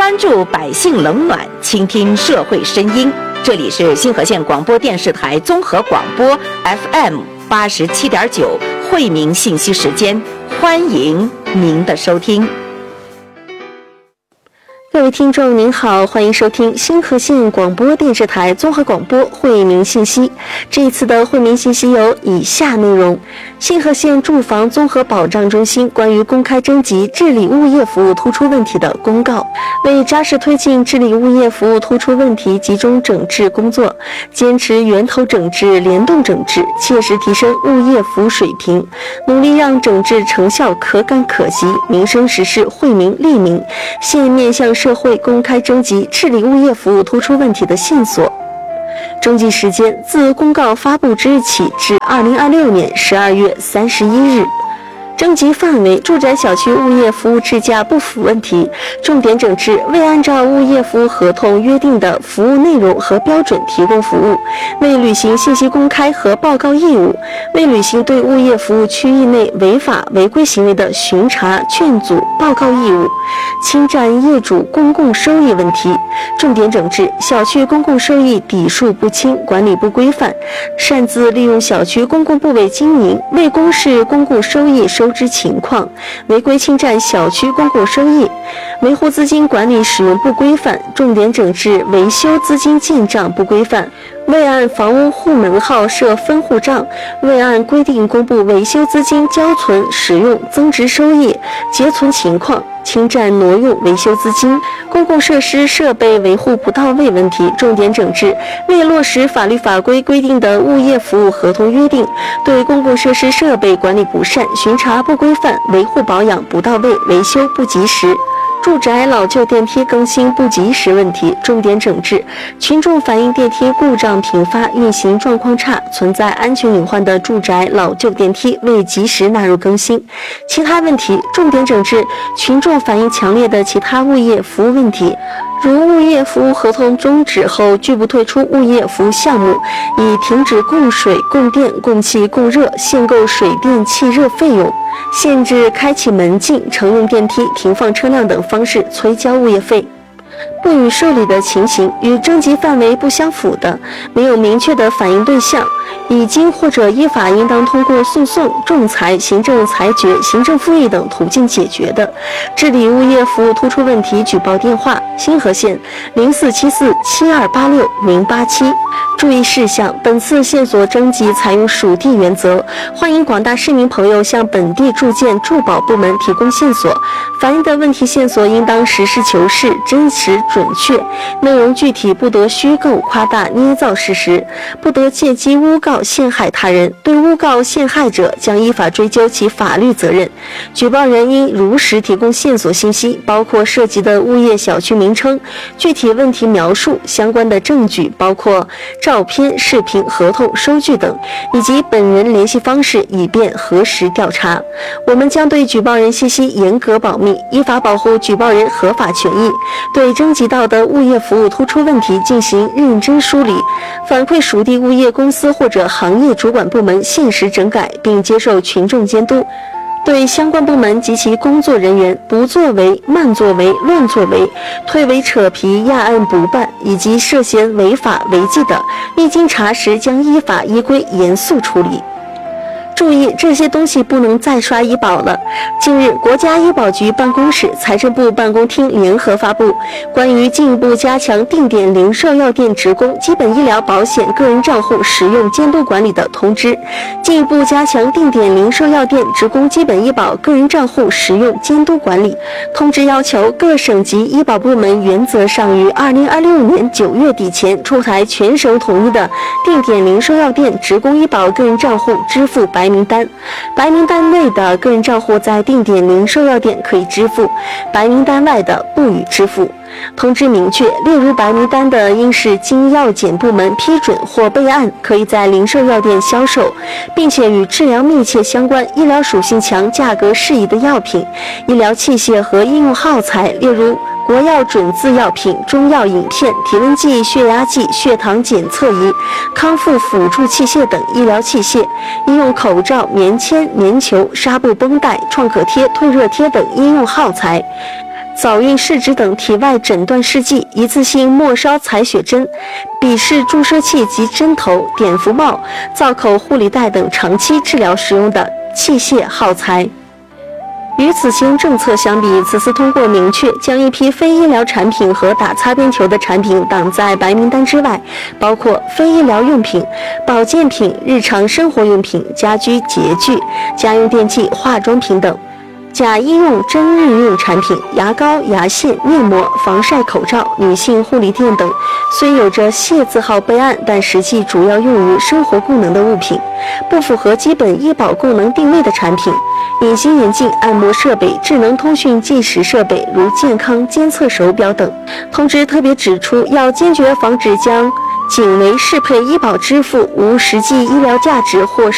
关注百姓冷暖，倾听社会声音。这里是新河县广播电视台综合广播 FM87.9惠民信息时间，欢迎您的收听。 各位听众您好，欢迎收听新河县广播电视台综合广播惠民信息。这一次的惠民信息有以下内容：新河县住房综合保障中心关于公开征集治理物业服务突出问题的公告，为扎实推进治理物业服务突出问题集中整治工作，坚持源头整治、联动整治，切实提升物业服务水平，努力让整治成效可感可及，民生实事惠民利民。现面向社会公开征集治理物业服务突出问题的线索。征集时间自公告发布之日起至2026年12月31日。征集范围：住宅小区物业服务质价不符问题，重点整治未按照物业服务合同约定的服务内容和标准提供服务，未履行信息公开和报告义务，未履行对物业服务区域内违法违规行为的巡查、劝阻、报告义务，侵占业主公共收益问题，重点整治小区公共收益底数不清、管理不规范，擅自利用小区公共部位经营，未公示公共收益收支情况，违规侵占小区公共收益，维护资金管理使用不规范，重点整治维修资金建账不规范，未按房屋户门号设分户账，未按规定公布维修资金交存、使用、增值收益、结存情况，侵占挪用维修资金，公共设施设备维护不到位问题，重点整治未落实法律法规规定的物业服务合同约定，对公共设施设备管理不善、巡查不规范、维护保养不到位、维修不及时。住宅老旧电梯更新不及时问题，重点整治群众反映电梯故障频发、运行状况差、存在安全隐患的住宅老旧电梯未及时纳入更新。其他问题，重点整治群众反映强烈的其他物业服务问题，如物业服务合同终止后拒不退出物业服务项目，以停止供水、供电、供气、供热、限购水电气热费用，限制开启门禁、乘用电梯、停放车辆等方式催交物业费。不予受理的情形，与征集范围不相符的，没有明确的反映对象，已经或者依法应当通过诉讼、仲裁、行政裁决、行政复议等途径解决的，治理物业服务突出问题举报电话：新河县04747286-087。注意事项：本次线索征集采用属地原则，欢迎广大市民朋友向本地住建住保部门提供线索，反映的问题线索应当实事求是、真实准确，内容具体，不得虚构、夸大、捏造事实，不得借机诬告、陷害他人。对诬告、陷害者将依法追究其法律责任。举报人应如实提供线索信息，包括涉及的物业小区名称、具体问题描述、相关的证据，包括照片、视频、合同、收据等，以及本人联系方式，以便核实调查。我们将对举报人信息严格保密，依法保护举报人合法权益，对征集到的物业服务突出问题进行认真梳理，反馈属地物业公司或者行业主管部门限时整改，并接受群众监督。对相关部门及其工作人员不作为、慢作为、乱作为、推诿扯皮、压案不办，以及涉嫌违法违纪的，一经查实将依法依规严肃处理。注意，这些东西不能再刷医保了。近日，国家医保局办公室、财政部办公厅联合发布关于进一步加强定点零售药店职工基本医疗保险个人账户使用监督管理的通知，进一步加强定点零售药店职工基本医保个人账户使用监督管理。通知要求各省级医保部门原则上于2026年9月底前出台全省统一的定点零售药店职工医保个人账户支付白名单，白名单内的个人账户在定点零售药店可以支付，白名单外的不予支付。通知明确，列入白名单的应是经药检部门批准或备案，可以在零售药店销售，并且与治疗密切相关、医疗属性强、价格适宜的药品、医疗器械和应用耗材，例如国药准字药品、中药饮片、体温计、血压计、血糖检测仪、康复辅助器械等医疗器械，医用口罩、棉签、棉球、纱布绷带、创可贴、退热贴等医用耗材。 早孕试纸等体外诊断试剂、一次性末梢采血针、鼻式注射器及针头、碘伏帽、造口护理带等长期治疗使用的器械耗材。与此前政策相比，此次通过明确将一批非医疗产品和打擦边球的产品挡在白名单之外，包括非医疗用品、保健品、日常生活用品、家居洁具、家用电器、化妆品等。假医用真日用产品、牙膏、牙线、面膜、防晒口罩、女性护理垫等，虽有着械字号备案，但实际主要用于生活功能的物品，不符合基本医保功能定位的产品，隐形眼镜、按摩设备、智能通讯计时设备，如健康监测手表等。通知特别指出，要坚决防止将仅为适配医保支付、无实际医疗价值或